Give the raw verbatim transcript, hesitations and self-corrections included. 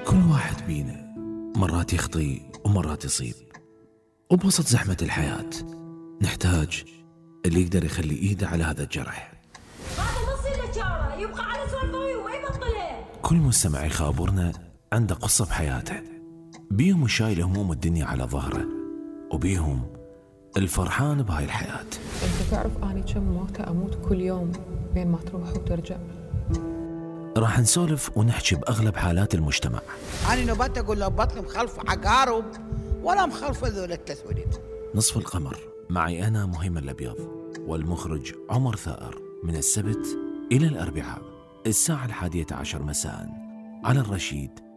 كل واحد بينا مرات يخطي ومرات يصيب، وبوسط زحمة الحياة نحتاج اللي يقدر يخلي إيده على هذا الجرح. هذا نص الاشاره يبقى على سوالفه وما يبطلها. كل مستمع يخابرنا عنده قصة بحياته، بيهم شايل هموم الدنيا على ظهره، وبيهم الفرحان بهاي الحياة. انت تعرف اني كم موتة اموت كل يوم بين ما تروح وترجع. راح نسولف ونحكي بأغلب حالات المجتمع. أنا نبات أقول له بطني مخلف عقارب ولا مخلف ذول التسويلات. نصف القمر معي أنا مهيمن الأبيض، والمخرج عمر ثائر، من السبت إلى الأربعاء الساعة الحادية عشر مساء على الرشيد